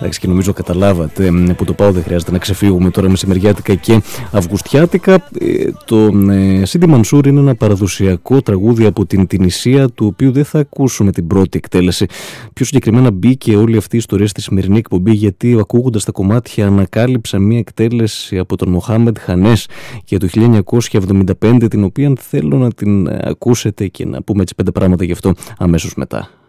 Εντάξει, και νομίζω καταλάβατε που το πάω, δεν χρειάζεται να ξεφύγουμε τώρα μεσημεριάτικα και αυγουστιάτικα. Το Σίντι Μανσούρ είναι ένα παραδοσιακό τραγούδι από την Τινησία, του οποίου δεν θα ακούσουμε την πρώτη εκτέλεση. Πιο συγκεκριμένα μπήκε όλη αυτή η ιστορία στη σημερινή εκπομπή, γιατί ακούγοντας τα κομμάτια ανακάλυψα μια εκτέλεση από τον Μοχάμεντ Χανές για το 1975, την οποία θέλω να την ακούσετε και να πούμε έτσι 5 πράγματα γι' αυτό αμέσως μετά.